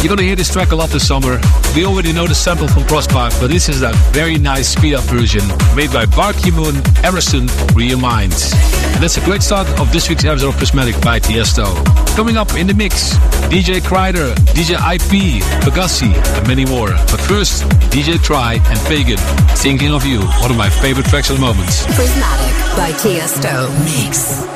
You're gonna hear this track a lot this summer. We already know the sample from Crosspark, but this is a very nice speed-up version made by Bart Moon, Harrison, Real Minds. And that's a great start of this week's episode of Prismatic by Tiesto. Coming up in the mix, DJ Kreider, DJ IP, Pagasi, and many more. But first, DJ Try and Pagan, Thinking of You, one of my favorite tracks at the moment. Prismatic by Tiesto Mix.